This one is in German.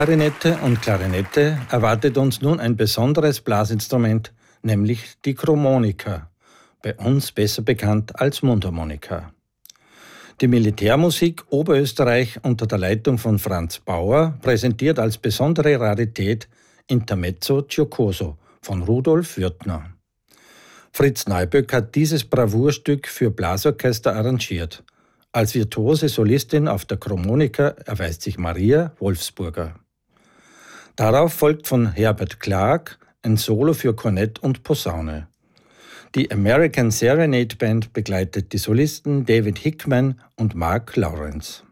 Klarinette und Klarinette erwartet uns nun ein besonderes Blasinstrument, nämlich die Chromonika, bei uns besser bekannt als Mundharmonika. Die Militärmusik Oberösterreich unter der Leitung von Franz Bauer präsentiert als besondere Rarität Intermezzo Giocoso von Rudolf Würtner. Fritz Neuböck hat dieses Bravourstück für Blasorchester arrangiert. Als virtuose Solistin auf der Chromonika erweist sich Maria Wolfsburger. Darauf folgt von Herbert Clark ein Solo für Kornett und Posaune. Die American Serenade Band begleitet die Solisten David Hickman und Mark Lawrence.